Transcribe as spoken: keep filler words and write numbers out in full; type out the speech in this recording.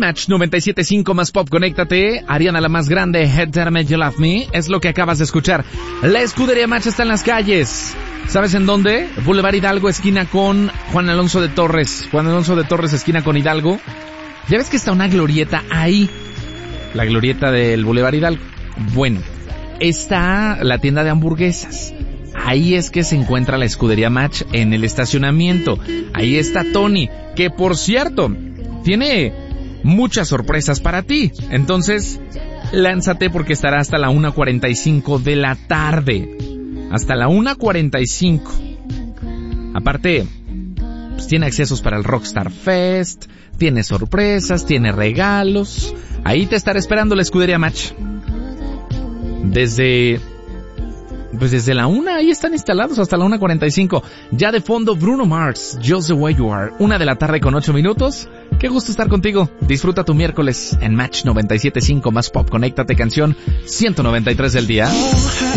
Match noventa y siete punto cinco más pop, conéctate. Ariana la más grande, Head That Made You Love Me, es lo que acabas de escuchar. La escudería Match está en las calles. ¿Sabes en dónde? Boulevard Hidalgo, esquina con Juan Alonso de Torres. Juan Alonso de Torres, esquina con Hidalgo. Ya ves que está una glorieta ahí. La glorieta del Boulevard Hidalgo. Bueno, está la tienda de hamburguesas. Ahí es que se encuentra la escudería Match en el estacionamiento. Ahí está Tony, que por cierto, tiene muchas sorpresas para ti. Entonces, lánzate porque estará hasta la una cuarenta y cinco de la tarde. Hasta la una cuarenta y cinco. Aparte, pues tiene accesos para el Rockstar Fest, tiene sorpresas, tiene regalos. Ahí te estará esperando la escudería Match. Desde... Pues desde la una, ahí están instalados hasta la una cuarenta y cinco. Ya de fondo, Bruno Mars, Just the Way You Are. Una de la tarde con ocho minutos. Qué gusto estar contigo. Disfruta tu miércoles en Match noventa y siete punto cinco más pop. Conéctate, canción ciento noventa y tres del día.